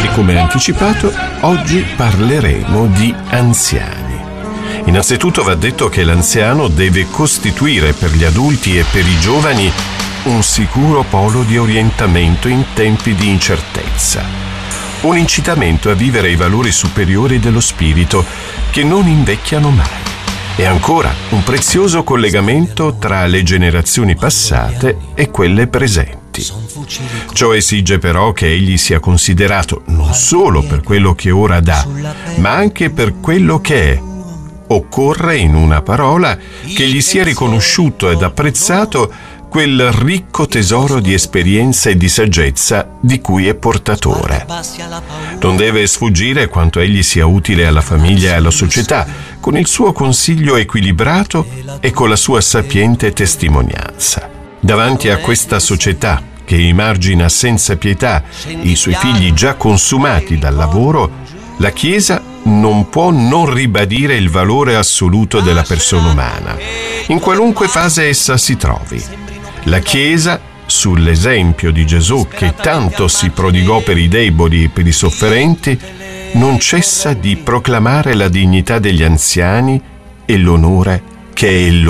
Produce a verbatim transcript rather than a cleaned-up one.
come anticipato, oggi parleremo di anziani. Innanzitutto va detto che l'anziano deve costituire per gli adulti e per i giovani un sicuro polo di orientamento in tempi di incertezza, un incitamento a vivere i valori superiori dello spirito che non invecchiano mai, e ancora un prezioso collegamento tra le generazioni passate e quelle presenti. Ciò esige però che egli sia considerato non solo per quello che ora dà, ma anche per quello che è. Occorre, in una parola, che gli sia riconosciuto ed apprezzato quel ricco tesoro di esperienza e di saggezza di cui è portatore. Non deve sfuggire quanto egli sia utile alla famiglia e alla società, con il suo consiglio equilibrato e con la sua sapiente testimonianza. Davanti a questa società che emargina senza pietà i suoi figli già consumati dal lavoro, la Chiesa non può non ribadire il valore assoluto della persona umana, in qualunque fase essa si trovi. La Chiesa, sull'esempio di Gesù che tanto si prodigò per i deboli e per i sofferenti, non cessa di proclamare la dignità degli anziani e l'onore che è il